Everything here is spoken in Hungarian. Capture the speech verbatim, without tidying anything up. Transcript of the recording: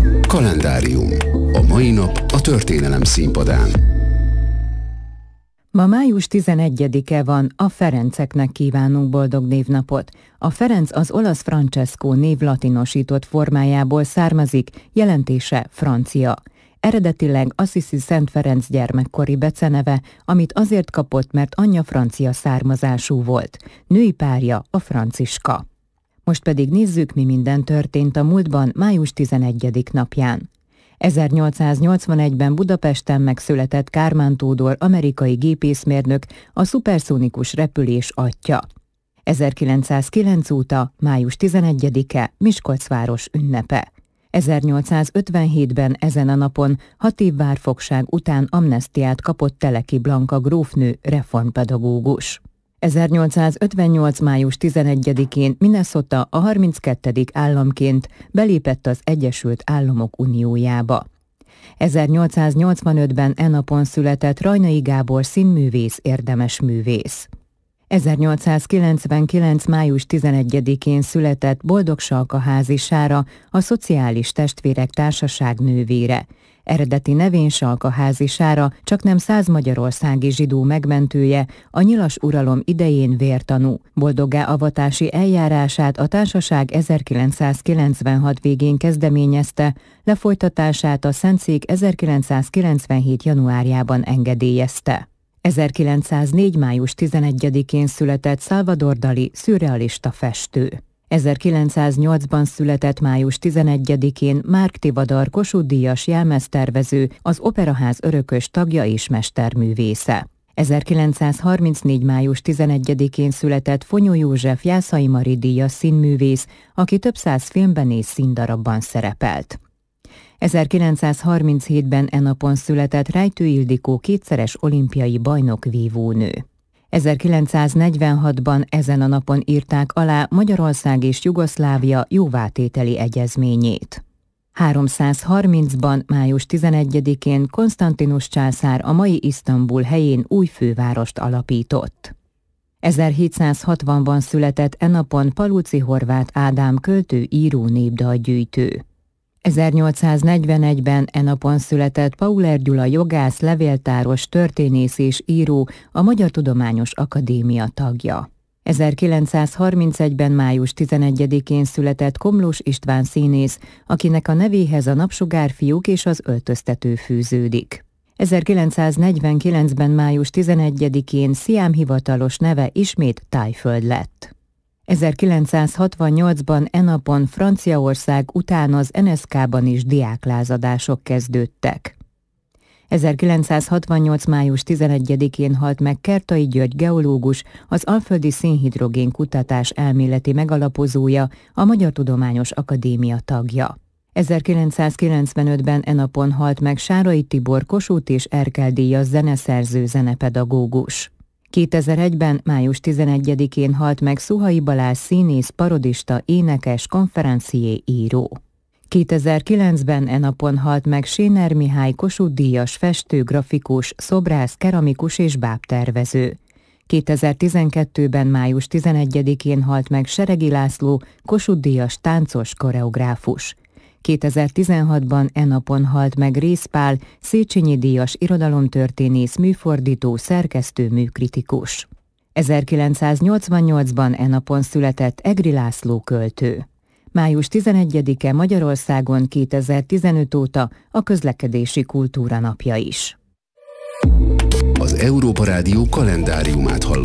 Kalendárium. A mai nap a történelem színpadán. Ma május tizenegyedike van, a Ferenceknek kívánunk boldog névnapot. A Ferenc az olasz Francesco név latinosított formájából származik, jelentése francia. Eredetileg Assisi Szent Ferenc gyermekkori beceneve, amit azért kapott, mert anyja francia származású volt. Női párja a Franciska. Most pedig nézzük, mi minden történt a múltban május tizenegyedik napján. ezernyolcszáznyolcvanegyben Budapesten megszületett Kármán Tódor amerikai gépészmérnök, a szuperszónikus repülés atyja. ezerkilencszázkilenc óta május tizenegyedike Miskolc város ünnepe. ezernyolcszázötvenhétben ezen a napon hat év várfogság után amnesztiát kapott Teleki Blanka grófnő, reformpedagógus. ezernyolcszázötvennyolc május tizenegyedikén Minnesota a harminckettedik államként belépett az Egyesült Államok Uniójába. ezernyolcszáznyolcvanötben e napon született Rajnai Gábor színművész, érdemes művész. ezernyolcszázkilencvenkilenc május tizenegyedikén született Boldog-Salkaházi Sára, a Szociális Testvérek Társaság nővére. Eredeti nevén Salkaházi Sára, csaknem száz magyarországi zsidó megmentője, a nyilas uralom idején vértanú. Boldoggá avatási eljárását a társaság ezerkilencszázkilencvenhat végén kezdeményezte, lefolytatását a Szentszék ezerkilencszázkilencvenhét januárjában engedélyezte. ezerkilencszáznégy május tizenegyedikén született Salvador Dali, szürrealista festő. ezerkilencszáznyolcban született május tizenegyedikén Márk Tivadar, Kossuth-díjas jelmeztervező, az Operaház örökös tagja és mesterművésze. ezerkilencszázharmincnégy május tizenegyedikén született Fonyó József, Jászai Mari díjas színművész, aki több száz filmben és színdarabban szerepelt. ezerkilencszázharminchétben e napon született Rejtő Ildikó, kétszeres olimpiai bajnok, vívónő. ezerkilencszáznegyvenhatban ezen a napon írták alá Magyarország és Jugoszlávia jóvátételi egyezményét. háromszázharmincban május tizenegyedikén Konstantinus császár a mai Isztambul helyén új fővárost alapított. ezerhétszázhatvanban született e napon Palóczy Horváth Ádám, költő, író, népdalgyűjtő. ezernyolcszáznegyvenegyben e napon született Pauler Gyula, jogász, levéltáros, történész és író, a Magyar Tudományos Akadémia tagja. ezerkilencszázharmincegyben május tizenegyedikén született Komlós István színész, akinek a nevéhez a Napsugárfiúk és az Öltöztető fűződik. ezerkilencszáznegyvenkilencben május tizenegyedikén Sziám hivatalos neve ismét Thaiföld lett. ezerkilencszázhatvannyolcban e napon Franciaország után az en es zé ká-ban is diáklázadások kezdődtek. ezerkilencszázhatvannyolc május tizenegyedikén halt meg Kertai György geológus, az alföldi szénhidrogén kutatás elméleti megalapozója, a Magyar Tudományos Akadémia tagja. ezerkilencszázkilencvenötben e napon halt meg Sárai Tibor, Kossuth és Erkel díjas zeneszerző, zenepedagógus. kétezer-egyben május tizenegyedikén halt meg Szuhai Balázs színész, parodista, énekes, konferencié, író. kétezer-kilencben e napon halt meg Séner Mihály, Kossuth-díjas festő, grafikus, szobrász, keramikus és bábtervező. kétezer-tizenkettőben május tizenegyedikén halt meg Seregi László, Kossuth-díjas táncos, koreográfus. kétezer-tizenhatban e napon halt meg Rész Pál, Széchenyi díjas irodalomtörténész, műfordító, szerkesztő, műkritikus. ezerkilencszáznyolcvannyolcban e napon született Egri László, költő. május tizenegyedike Magyarországon kétezer-tizenöt óta a közlekedési kultúra napja is. Az Európa Rádió kalendáriumát hallották.